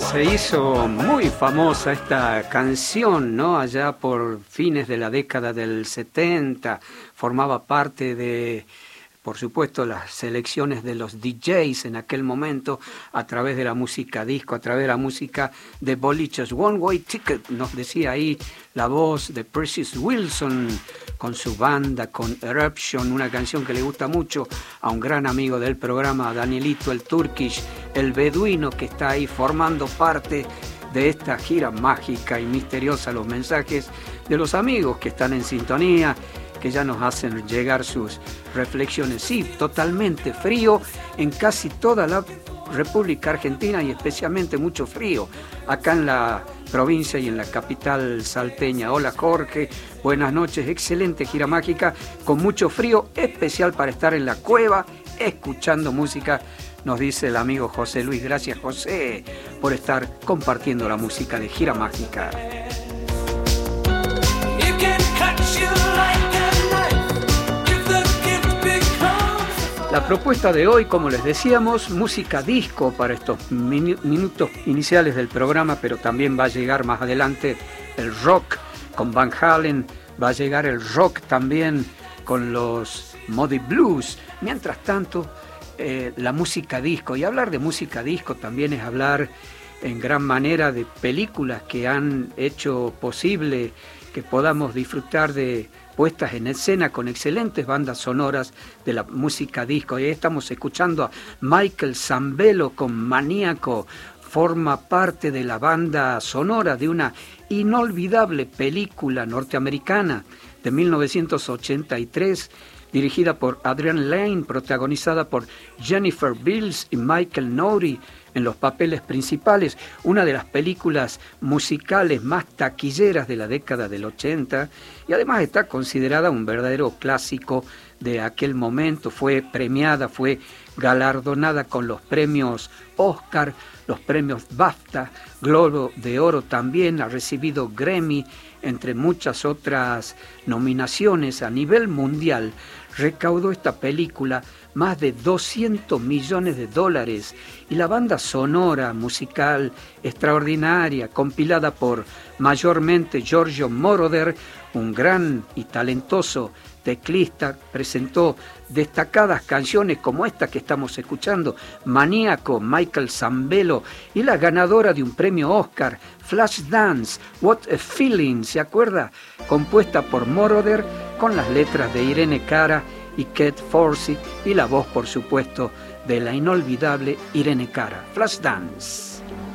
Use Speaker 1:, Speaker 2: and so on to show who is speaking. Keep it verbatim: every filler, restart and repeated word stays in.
Speaker 1: Se hizo muy famosa esta canción, ¿no? Allá por fines de la década del setenta, formaba parte de, por supuesto, las selecciones de los D Js en aquel momento, a través de la música disco, a través de la música de boliches. One Way Ticket, nos decía ahí la voz de Precious Wilson, con su banda, con Eruption, una canción que le gusta mucho a un gran amigo del programa, Danielito el Turkish, el beduino, que está ahí formando parte de esta gira mágica y misteriosa. Los mensajes de los amigos que están en sintonía, que ya nos hacen llegar sus reflexiones. Sí, totalmente frío en casi toda la República Argentina y especialmente mucho frío acá en la provincia y en la capital salteña. Hola Jorge, buenas noches, excelente gira mágica con mucho frío, especial para estar en la cueva escuchando música, nos dice el amigo José Luis. Gracias José por estar compartiendo la música de gira mágica. La propuesta de hoy, como les decíamos, música disco para estos minu- minutos iniciales del programa, pero también va a llegar más adelante el rock con Van Halen, va a llegar el rock también con los Moody Blues. Mientras tanto, eh, la música disco, y hablar de música disco también es hablar en gran manera de películas que han hecho posible que podamos disfrutar de puestas en escena con excelentes bandas sonoras de la música disco. Y ahí estamos escuchando a Michael Sambello con Maníaco, forma parte de la banda sonora de una inolvidable película norteamericana de mil novecientos ochenta y tres, dirigida por Adrian Lane, protagonizada por Jennifer Beals y Michael Nouri en los papeles principales, una de las películas musicales más taquilleras de la década del ochenta, y además está considerada un verdadero clásico de aquel momento. Fue premiada, fue galardonada con los premios Oscar, los premios BAFTA, Globo de Oro también, ha recibido Grammy, entre muchas otras nominaciones a nivel mundial. Recaudó esta película más de doscientos millones de dólares y la banda sonora musical extraordinaria, compilada por mayormente Giorgio Moroder, un gran y talentoso teclista, presentó destacadas canciones como esta que estamos escuchando, Maníaco, Michael Sambello, y la ganadora de un premio Oscar, Flashdance, What a Feeling, ¿se acuerda? Compuesta por Moroder con las letras de Irene Cara y Kate Forsey y la voz, por supuesto, de la inolvidable Irene Cara. Flashdance.